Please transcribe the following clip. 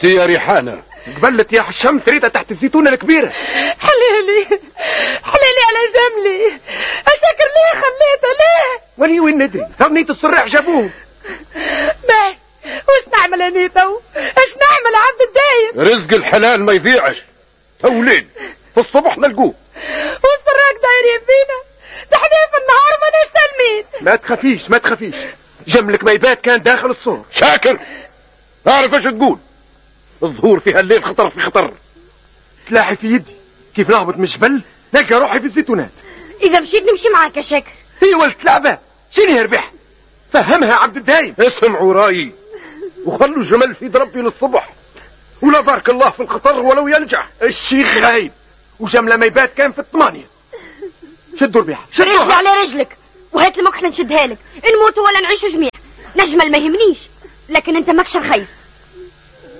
يا ريحانة؟ قبلت يا حشام ثريتها تحت الزيتونة الكبيرة. حليلي على جملي، أشكر ليه خليته ليه؟ ولي وين ندري، تو نيت الصراح جابوه. ما وش نعمل يا نيتو؟ ايش نعمل يا عبد الدايم؟ رزق الحلال ما يضيعش، تو ليل في الصبح نلقوه. والسراق دايرين فينا تحديف النهار ما نستلمين. ما تخافيش، جملك ما يبات كان داخل الصور. شاكر، اعرف ايش تقول. الظهور في هالليل خطر في خطر. سلاحي في يدي، كيف نهبط من الجبل نلقى روحي في الزيتونات. اذا مشيت نمشي معاك يا شاكر. هي ولد لعبة، شنو يربح؟ فهمها عبد الدايم. اسمعوا رايي وخلوا الجمل في ربي للصبح، ولا بارك الله في الخطر ولو ينجح. الشيخ غايب وجملة ما يبات كان في 8. شدوا الربيحة، رجلي على رجلك وهات المكحلة نشدها لك، نموت ولا نعيش جميع. نجمل ما يهمنيش، لكن انت ماكش خايف.